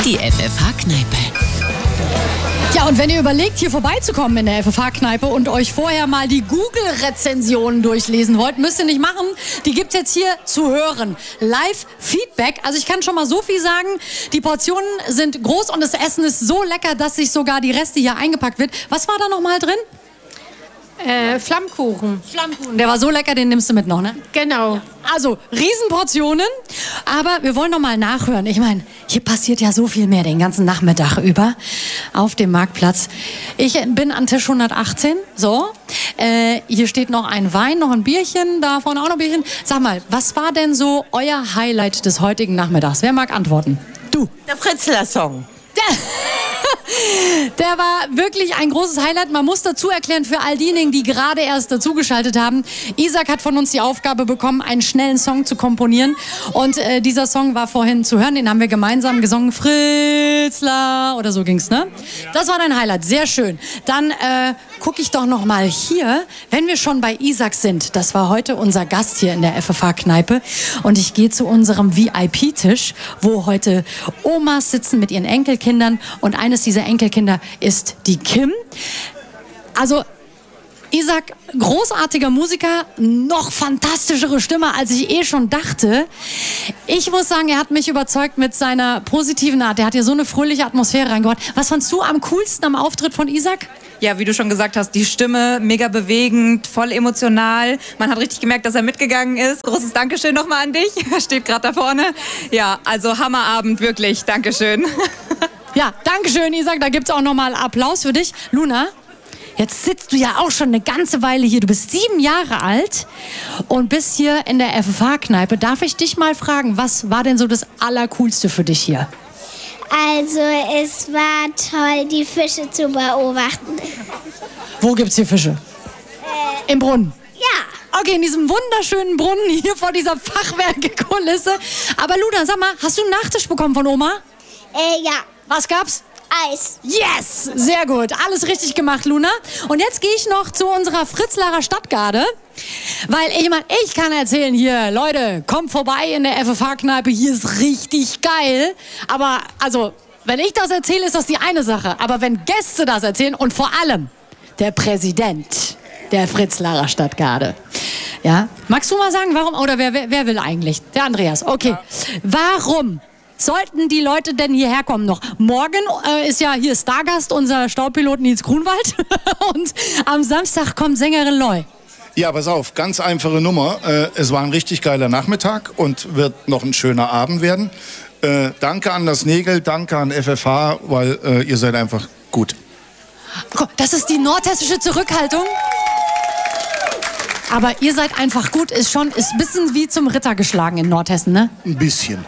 Die FFH-Kneipe. Ja, und wenn ihr überlegt, hier vorbeizukommen in der FFH-Kneipe und euch vorher mal die Google-Rezensionen durchlesen wollt, müsst ihr nicht machen. Die gibt's jetzt hier zu hören. Live-Feedback. Also ich kann schon mal so viel sagen. Die Portionen sind groß und das Essen ist so lecker, dass sich sogar die Reste hier eingepackt wird. Was war da noch mal drin? Flammkuchen. Flammkuchen. Der war so lecker, den nimmst du mit noch, ne? Genau. Also, Riesenportionen. Aber wir wollen noch mal nachhören. Ich meine, hier passiert ja so viel mehr den ganzen Nachmittag über auf dem Marktplatz. Ich bin an Tisch 118. So. Hier steht noch ein Wein, noch ein Bierchen. Da vorne auch noch ein Bierchen. Sag mal, was war denn so euer Highlight des heutigen Nachmittags? Wer mag antworten? Du. Der Fritzler-Song. Der war wirklich ein großes Highlight. Man muss dazu erklären, für all diejenigen, die gerade erst dazugeschaltet haben, Isaac hat von uns die Aufgabe bekommen, einen schnellen Song zu komponieren. Und dieser Song war vorhin zu hören, den haben wir gemeinsam gesungen. Fritzler oder so ging's, ne? Das war dein Highlight, sehr schön. Dann gucke ich doch noch mal hier, wenn wir schon bei Isaac sind. Das war heute unser Gast hier in der FFH-Kneipe. Und ich gehe zu unserem VIP-Tisch, wo heute Omas sitzen mit ihren Enkelkindern. Und eines dieser Enkelkinder ist die Kim. Also Isaac, großartiger Musiker, noch fantastischere Stimme, als ich schon dachte. Ich muss sagen, er hat mich überzeugt mit seiner positiven Art. Er hat hier so eine fröhliche Atmosphäre reingebracht. Was fandst du am coolsten am Auftritt von Isaac? Ja, wie du schon gesagt hast, die Stimme mega bewegend, voll emotional. Man hat richtig gemerkt, dass er mitgegangen ist. Großes Dankeschön nochmal an dich. Er steht gerade da vorne. Ja, also Hammerabend, wirklich. Dankeschön. Ja, Dankeschön, Isaac. Da gibt's auch nochmal Applaus für dich. Luna, jetzt sitzt du ja auch schon eine ganze Weile hier. Du bist 7 Jahre alt und bist hier in der FFH-Kneipe. Darf ich dich mal fragen, was war denn so das Allercoolste für dich hier? Also es war toll, die Fische zu beobachten. Wo gibt's hier Fische? Im Brunnen? Ja. Okay, in diesem wunderschönen Brunnen hier vor dieser Fachwerkkulisse. Aber Luna, sag mal, hast du einen Nachtisch bekommen von Oma? Ja. Was gab's? Eis. Yes! Sehr gut. Alles richtig gemacht, Luna. Und jetzt gehe ich noch zu unserer Fritzlarer Stadtgarde. Weil ich kann erzählen hier, Leute, kommt vorbei in der FFH-Kneipe, hier ist richtig geil. Aber, also, wenn ich das erzähle, ist das die eine Sache. Aber wenn Gäste das erzählen und vor allem der Präsident der Fritzlarer Stadtgarde. Ja? Magst du mal sagen, warum, oder wer will eigentlich? Der Andreas. Okay. Ja. Warum sollten die Leute denn hierher kommen noch? Morgen ist ja hier Stargast unser Staubpilot Nils Grunwald und am Samstag kommt Sängerin Loi. Ja, pass auf, ganz einfache Nummer. Es war ein richtig geiler Nachmittag und wird noch ein schöner Abend werden. Danke an das Nägel, danke an FFH, weil ihr seid einfach gut. Das ist die nordhessische Zurückhaltung. Aber ihr seid einfach gut, ist ein bisschen wie zum Ritter geschlagen in Nordhessen, ne? Ein bisschen.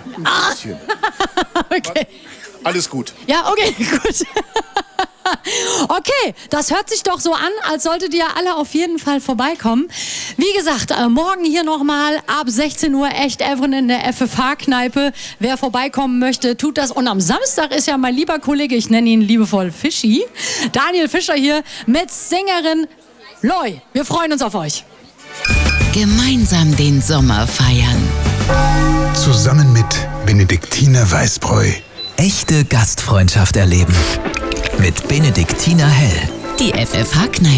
Okay. Alles gut. Ja, okay, gut. Okay, das hört sich doch so an, als solltet ihr alle auf jeden Fall vorbeikommen. Wie gesagt, morgen hier nochmal ab 16 Uhr echt Evren in der FFH-Kneipe. Wer vorbeikommen möchte, tut das. Und am Samstag ist ja mein lieber Kollege, ich nenne ihn liebevoll Fischi, Daniel Fischer hier mit Sängerin Loi. Wir freuen uns auf euch. Gemeinsam den Sommer feiern. Zusammen mit Benediktiner Weißbräu. Echte Gastfreundschaft erleben. Mit Benediktiner Hell. Die FFH-Kneipe.